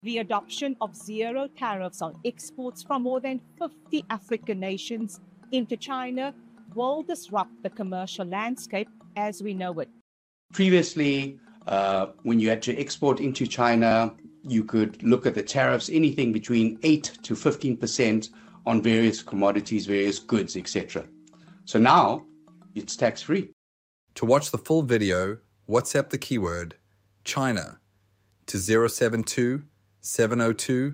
The adoption of zero tariffs on exports from more than 50 African nations into China will disrupt the commercial landscape as we know it. Previously, when you had to export into China, you could look at the tariffs, anything between 8 to 15% on various commodities, various goods, etc. So now it's tax-free. To watch the full video, WhatsApp the keyword China to 072 702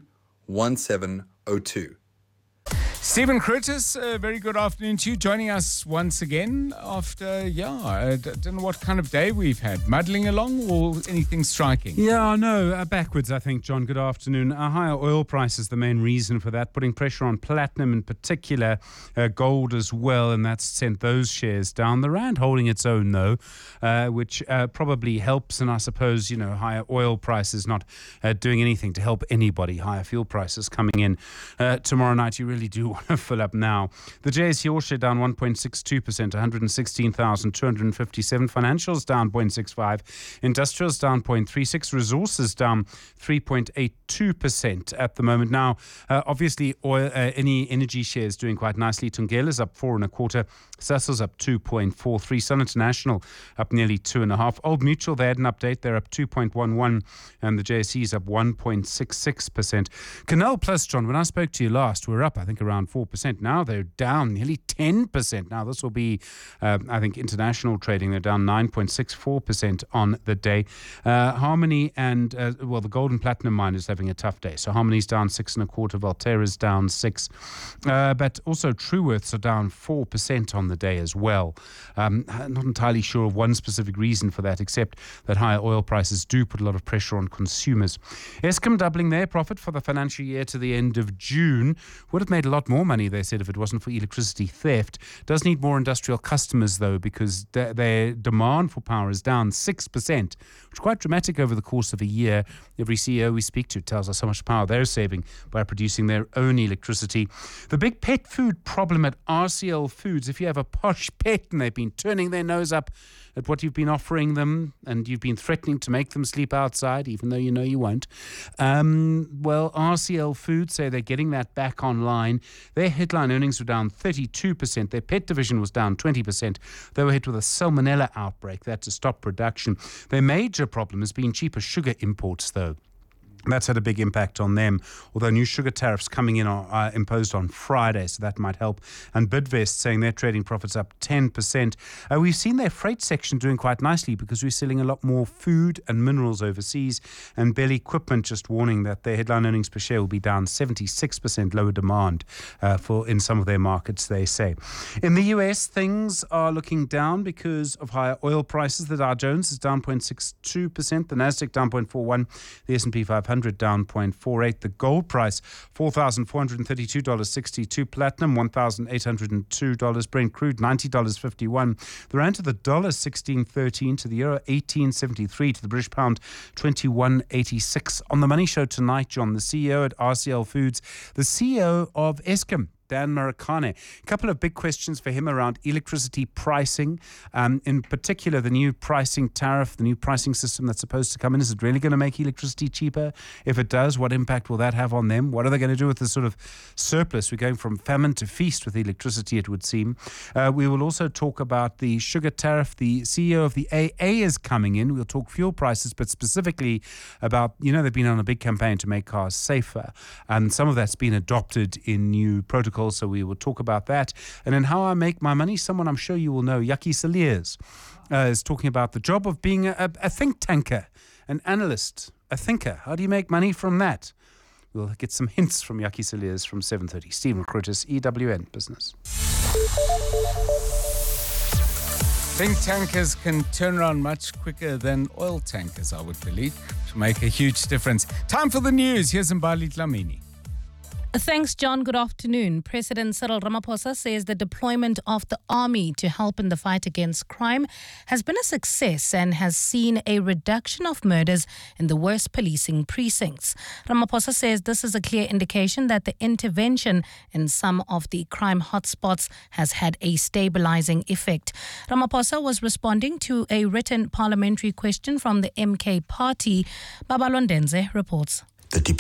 1702. Stephen Curtis, very good afternoon to you. Joining us once again after, I don't know what kind of day we've had. Muddling along or anything striking? Yeah, no, backwards, I think, John. Good afternoon. Higher oil prices, the main reason for that, putting pressure on platinum in particular, gold as well, and that's sent those shares down. The rand holding its own, though, which probably helps, and I suppose, higher oil prices not doing anything to help anybody. Higher fuel prices coming in tomorrow night. You really do want to fill up now. The JSE All Share down 1.62%, 116,257. Financials down 0.65. Industrials down 0.36. Resources down 3.82% at the moment. Now, obviously, oil, any energy shares doing quite nicely. Thungela's up 4.25. Sasol's up 2.43. Sun International up nearly 2.5. Old Mutual, they had an update. They're up 2.11, and the JSE's up 1.66%. Canal Plus, John, when I spoke to you last, we're up, I think, around 4%. Now they're down nearly 10%. Now this will be, I think, international trading. They're down 9.64% on the day. Harmony and, the gold and platinum mine is having a tough day. So Harmony's down 6.25%. Valterra's down 6%. But also Truworths are down 4% on the day as well. Not entirely sure of one specific reason for that, except that higher oil prices do put a lot of pressure on consumers. Eskom doubling their profit for the financial year to the end of June. Would have made a lot more money, they said, if it wasn't for electricity theft. Does need more industrial customers, though, because their demand for power is down 6%, which is quite dramatic over the course of a year. Every CEO we speak to tells us how much power they're saving by producing their own electricity. The big pet food problem at RCL Foods, if you have a posh pet and they've been turning their nose up at what you've been offering them and you've been threatening to make them sleep outside, even though you know you won't. RCL Foods say they're getting that back online. Their headline earnings were down 32%. Their pet division was down 20%. They were hit with a salmonella outbreak. That to stop production. Their major problem has been cheaper sugar imports, though. That's had a big impact on them, although new sugar tariffs coming in are imposed on Friday, so that might help. And Bidvest saying their trading profits up 10%. We've seen their freight section doing quite nicely because we're selling a lot more food and minerals overseas. And Bell Equipment just warning that their headline earnings per share will be down 76%, lower demand in some of their markets, they say. In the US, things are looking down because of higher oil prices. The Dow Jones is down 0.62%, the Nasdaq down 0.41%, the S&P 500 down 0.48%. The gold price, $4,432.62. Platinum, $1,802. Brent crude, $90.51. The rand to the dollar, 16.13. To the euro, 18.73. To the British pound, 21.86. On the Money Show tonight, John, the CEO at RCL Foods, the CEO of Eskom, Dan Marikane. A couple of big questions for him around electricity pricing, in particular the new pricing tariff, the new pricing system that's supposed to come in. Is it really going to make electricity cheaper? If it does, what impact will that have on them? What are they going to do with this sort of surplus? We're going from famine to feast with electricity, it would seem. We will also talk about the sugar tariff. The CEO of the AA is coming in. We'll talk fuel prices, but specifically about, they've been on a big campaign to make cars safer, and some of that's been adopted in new protocols. So we will talk about that. And then how I make my money, someone I'm sure you will know, Yaki Saliers, is talking about the job of being a think tanker, an analyst, a thinker. How do you make money from that? We'll get some hints from Yaki Saliers from 7:30. Stephen Curtis, EWN Business. Think tankers can turn around much quicker than oil tankers, I would believe, to make a huge difference. Time for the news. Here's Mbali Dlamini. Thanks, John. Good afternoon. President Cyril Ramaphosa says the deployment of the army to help in the fight against crime has been a success and has seen a reduction of murders in the worst policing precincts. Ramaphosa says this is a clear indication that the intervention in some of the crime hotspots has had a stabilizing effect. Ramaphosa was responding to a written parliamentary question from the MK party. Babalwa Ndenze reports. The